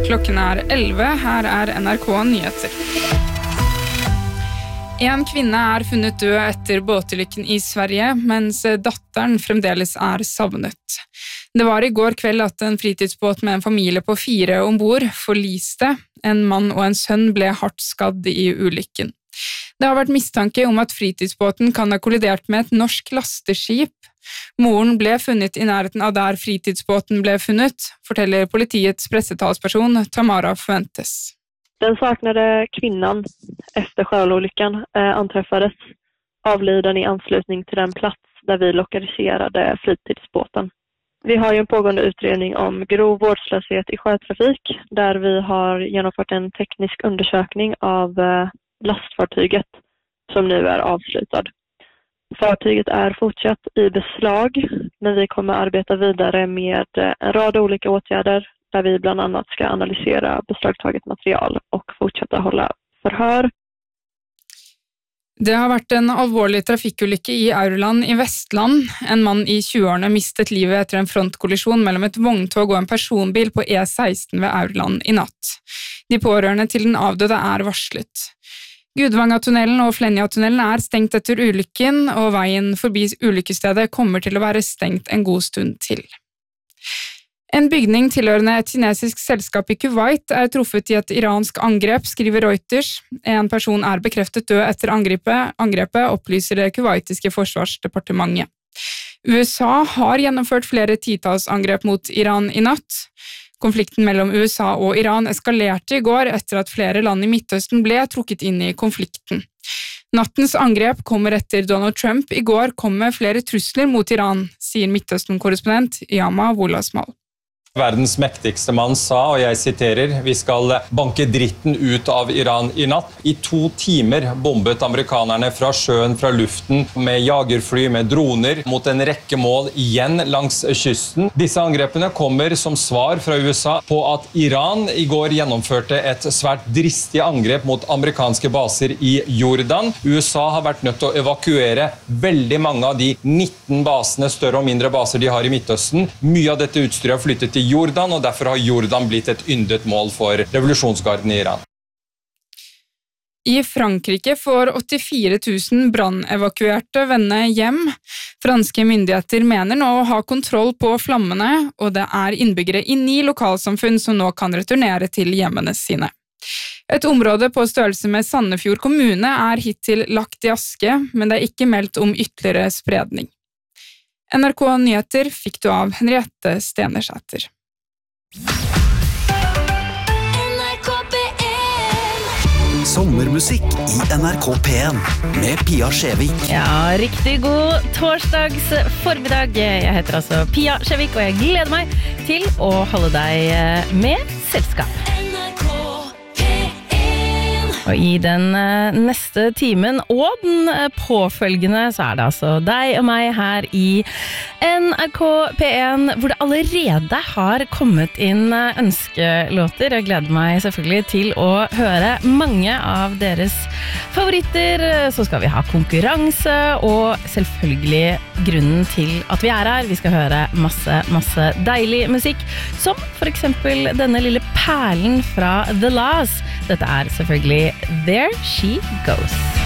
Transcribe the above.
Klokken 11, her NRK Nyheter. En kvinne funnet død etter båtulykken I Sverige, mens datteren fremdeles savnet. Det var I går kveld at en fritidsbåt med en familie på 4 ombord forliste. En mann og en sønn ble hardt skadd I ulykken. Det har vært mistanke om at fritidsbåten kan ha kollidert med et norsk lasteskip. Moren ble funnet I nærheten av der fritidsbåten ble funnet, forteller politiets pressetalsperson Tamara Fuentes. Den saknade kvinnan efter sjöolyckan anträffades avliden I anslutning till den plats där vi lokaliserade fritidsbåten. Vi har ju en pågående utredning om grov vårdslöshet I sjötrafik där vi har genomfört en teknisk undersökning av lastfartyget som nu avslutad. Fartyget fortsatt I beslag, men vi kommer arbeta vidare med en rad olika åtgärder där vi bland annat ska analysera beslagtaget material och fortsätta hålla förhör. Det har vært en alvorlig trafikkulykke I Aurland I Vestland. En mann I 20-årene mistet livet etter en frontkollisjon mellom et vogntog og en personbil på E16 ved Aurland I natt. De pårørende til den avdøde varslet. Gudvangatunnelen og Flenjatunnelen stengt etter ulykken, og veien forbi ulykkestedet kommer til å være stengt en god stund til. En bygning tilhørende et kinesisk selskap I Kuwait truffet I et iransk angrep, skriver Reuters. En person bekreftet død etter angrepet, opplyser det kuwaitiske forsvarsdepartementet. USA har gjennomført flere titalls angrep mot Iran I natt. Konflikten mellom USA og Iran eskalerte I går etter at flere land I Midtøsten ble trukket inn I konflikten. Nattens angrep kommer etter Donald Trump I går kom med flere trusler mot Iran, sier Midtøsten-korrespondent Yama Wolasmal. Verdens mektigste mann sa, og jeg siterer, vi skal banke dritten ut av Iran I natt. I 2 timer bombet amerikanerne fra sjøen, fra luften, med jagerfly, med droner, mot en rekke mål igjen langs kysten. Disse angrepene kommer som svar fra USA på at Iran I går gjennomførte et svært dristig angrep mot amerikanske baser I Jordan. USA har vært nødt til å evakuere veldig mange av de 19 basene, større og mindre baser de har I Midtøsten. Mye av dette utstyret har flyttet til Jordan, og derfor har Jordan blitt et yndet mål for revolusjonsgarden I Iran. I Frankrike får 84 000 brannevakuerte vende hjem. Franske myndigheter mener nå å ha kontroll på flammene, og det innbyggere I 9 lokalsamfunn som nå kan returnere til hjemmene sine. Et område på størrelse med Sandefjord kommune hittil lagt I aske, men det ikke meldt om ytterligere spredning. NRK Nyheter fikk du av Henriette Stenersæter. Sommermusikk I NRK P1 med Pia Skjevik. Ja, riktig god torsdags formiddag. Jeg heter altså Pia Skjevik, og jeg gleder meg til å holde deg med selskap. Og I den neste timen og den påfølgende så det altså deg og meg her I NRK P1 hvor det allerede har kommet inn ønskelåter. Jeg gleder meg selvfølgelig til å høre mange av deres favoritter. Så skal vi ha konkurranse og selvfølgelig grunnen til at vi her. Vi skal høre masse deilig musikk som for eksempel denne lille perlen fra The Laws. Dette selvfølgelig There She Goes.